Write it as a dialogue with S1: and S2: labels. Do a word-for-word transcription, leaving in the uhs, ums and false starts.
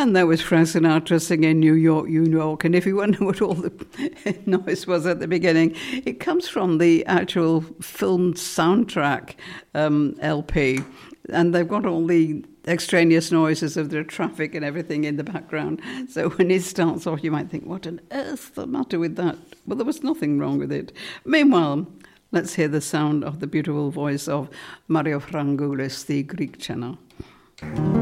S1: And there was Frank Sinatra singing New York, New York. And if you wonder what all the noise was at the beginning, it comes from the actual film soundtrack um, L P. And they've got all the extraneous noises of the traffic and everything in the background. So when it starts off, you might think, what on earth's the matter with that? Well, there was nothing wrong with it. Meanwhile, let's hear the sound of the beautiful voice of Mario Frangoulis, the Greek tenor.